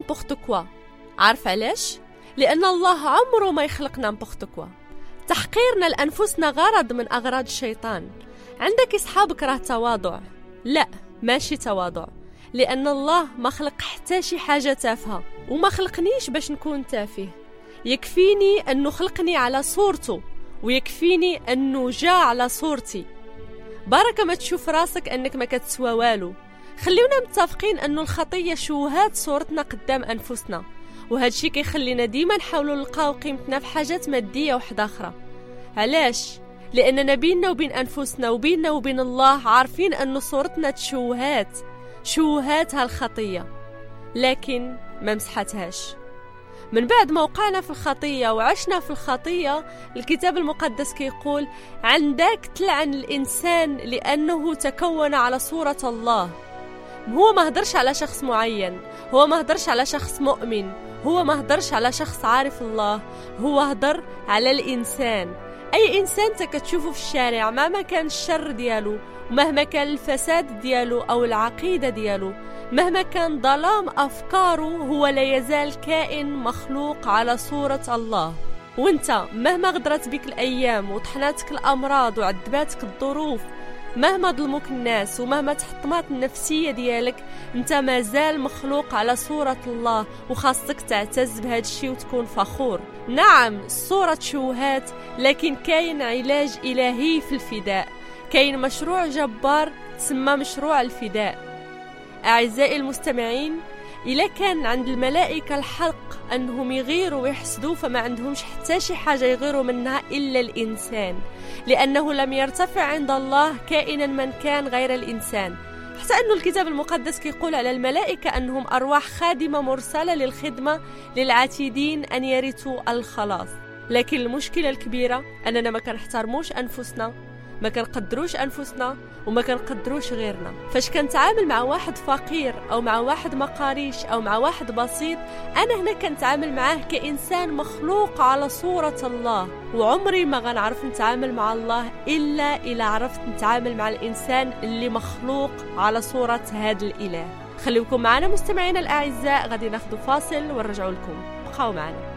نبوغت كوا. عارف علاش؟ لأن الله عمره ما يخلقنا نبوغت كوا. تحقيرنا لأنفسنا غرض من أغراض الشيطان. عندك أصحابك راه تواضع؟ لا، ماشي تواضع، لأن الله ما خلق حتى شي حاجة تافهة، وما خلقنيش باش نكون تافه. يكفيني أنه خلقني على صورته، ويكفيني أنه جاء على صورتي. بركة ما تشوف راسك أنك ما كتسوى والو. خليونا متفقين أنه الخطية شوهات صورتنا قدام أنفسنا، وهذا الشيء كيخلينا ديما نحاولوا نلقاو قيمتنا في حاجات مادية وحدة أخرى. علاش؟ لأننا بيننا وبين أنفسنا وبيننا وبين الله عارفين أنه صورتنا شوهات هالخطية، لكن ما مسحتهاش. من بعد ما وقعنا في الخطية وعشنا في الخطية، الكتاب المقدس كيقول عندك تلعن الإنسان لأنه تكون على صورة الله. هو ما هدرش على شخص معين، هو ما هدرش على شخص مؤمن، هو ما هدرش على شخص عارف الله، هو هدر على الإنسان. أي إنسان تكتشوفه في الشارع مهما كان الشر ديالو، مهما كان الفساد ديالو أو العقيدة ديالو، مهما كان ظلام أفكاره، هو لا يزال كائن مخلوق على صورة الله. وانت مهما غدرت بك الأيام وطحناتك الأمراض وعذباتك الظروف، مهما ظلموك الناس ومهما تحطمات النفسية ديالك، انت مازال مخلوق على صورة الله، وخاصك تعتز بهذا الشيء وتكون فخور. نعم الصورة تشوهات، لكن كاين علاج إلهي في الفداء، كاين مشروع جبار تسمى مشروع الفداء. أعزائي المستمعين، إلا كان عند الملائكة الحق أنهم يغيروا ويحسدوا، فما عندهمش حتى شي حاجة يغيروا منها إلا الإنسان، لأنه لم يرتفع عند الله كائنا من كان غير الإنسان. حتى أنه الكتاب المقدس كيقول على الملائكة أنهم أرواح خادمة مرسلة للخدمة للعاتدين أن يرثوا الخلاص. لكن المشكلة الكبيرة أننا ما كنحترموش أنفسنا، ما كنقدروش أنفسنا، وما كنقدروش غيرنا. فاش كنتعامل مع واحد فقير أو مع واحد ما قاريش أو مع واحد بسيط، أنا هنا كنتعامل معاه كإنسان مخلوق على صورة الله، وعمري ما غنعرف نتعامل مع الله إلا إلا عرفت نتعامل مع الإنسان اللي مخلوق على صورة هذا الإله. خليكم معنا مستمعينا الأعزاء، غادي ناخذ فاصل ونرجعوا لكم، بقاو معنا.